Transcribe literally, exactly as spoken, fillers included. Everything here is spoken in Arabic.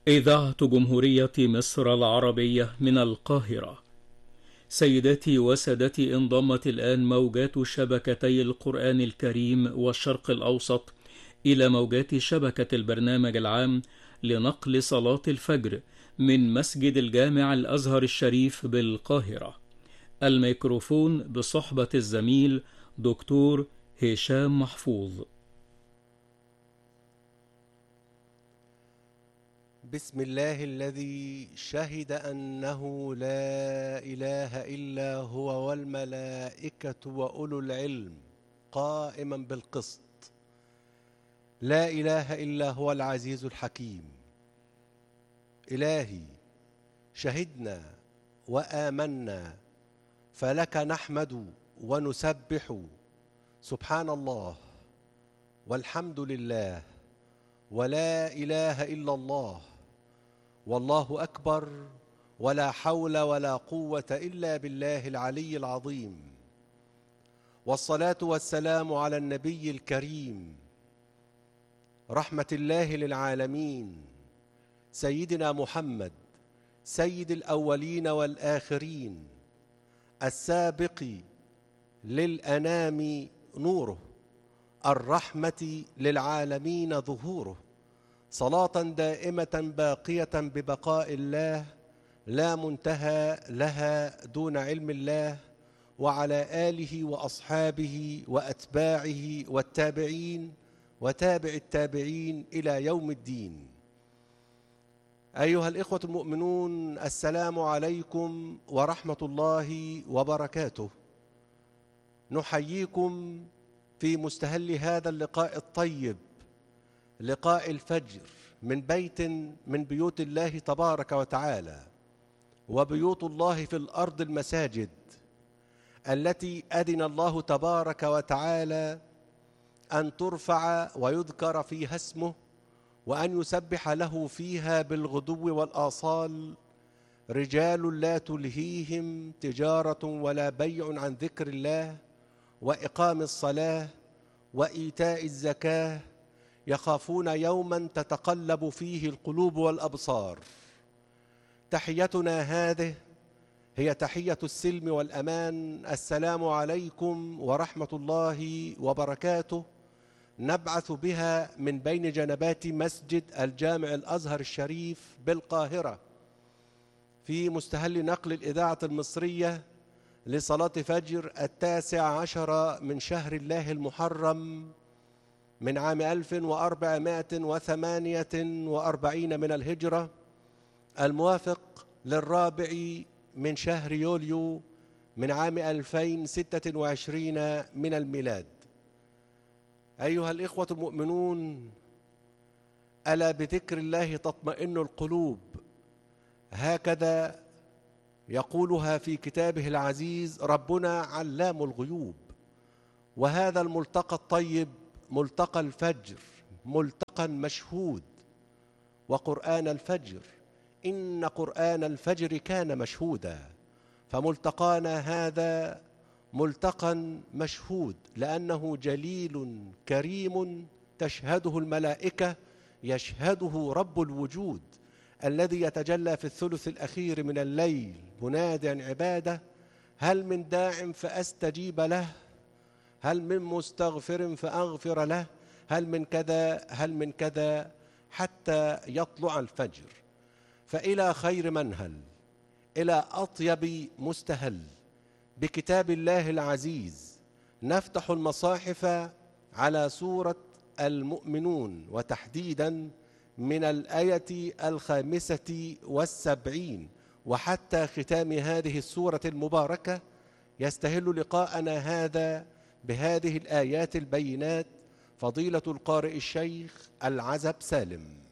إذاعة جمهورية مصر العربية من القاهرة. سيداتي وسادتي، انضمت الآن موجات شبكتي القرآن الكريم والشرق الأوسط إلى موجات شبكة البرنامج العام لنقل صلاة الفجر من مسجد الجامع الأزهر الشريف بالقاهرة. الميكروفون بصحبة الزميل دكتور هشام محفوظ. بسم الله الذي شهد أنه لا إله إلا هو والملائكة وأولو العلم قائما بالقسط. لا إله إلا هو العزيز الحكيم. إلهي شهدنا وآمنا فلك نحمد ونسبح، سبحان الله والحمد لله ولا إله إلا الله والله أكبر، ولا حول ولا قوة إلا بالله العلي العظيم. والصلاة والسلام على النبي الكريم رحمة الله للعالمين سيدنا محمد، سيد الأولين والآخرين، السابق للأنام نوره، الرحمة للعالمين ظهوره. صلاة دائمة باقية ببقاء الله لا منتهى لها دون علم الله، وعلى آله وأصحابه وأتباعه والتابعين وتابع التابعين إلى يوم الدين. أيها الإخوة المؤمنون، السلام عليكم ورحمة الله وبركاته. نحييكم في مستهل هذا اللقاء الطيب، لقاء الفجر من بيت من بيوت الله تبارك وتعالى. وبيوت الله في الأرض المساجد التي أذن الله تبارك وتعالى أن ترفع ويذكر فيها اسمه، وأن يسبح له فيها بالغدو والآصال رجال لا تلهيهم تجارة ولا بيع عن ذكر الله وإقام الصلاة وإيتاء الزكاة، يخافون يوما تتقلب فيه القلوب والأبصار. تحيتنا هذه هي تحية السلم والأمان. السلام عليكم ورحمة الله وبركاته، نبعث بها من بين جنبات مسجد الجامع الأزهر الشريف بالقاهرة في مستهل نقل الإذاعة المصرية لصلاة فجر التاسع عشر من شهر الله المحرم من عام ألف وأربعمائة وثمانية وأربعين من الهجرة، الموافق للرابع من شهر يوليو من عام ألفين وستة وعشرين من الميلاد. أيها الإخوة المؤمنون، ألا بذكر الله تطمئن القلوب، هكذا يقولها في كتابه العزيز ربنا علام الغيوب. وهذا الملتقى الطيب ملتقى الفجر، ملتقى مشهود. وقرآن الفجر إن قرآن الفجر كان مشهودا، فملتقانا هذا ملتقى مشهود لأنه جليل كريم تشهده الملائكة، يشهده رب الوجود الذي يتجلى في الثلث الأخير من الليل منادعا عباده: هل من داع فأستجيب له، هل من مستغفر فأغفر له، هل من كذا هل من كذا، حتى يطلع الفجر. فإلى خير منهل، إلى أطيب مستهل بكتاب الله العزيز نفتح المصاحف على سورة المؤمنون، وتحديدا من الآية الخامسة والسبعين وحتى ختام هذه السورة المباركة. يستهل لقاءنا هذا بهذه الآيات البينات فضيلة القارئ الشيخ العزب سالم.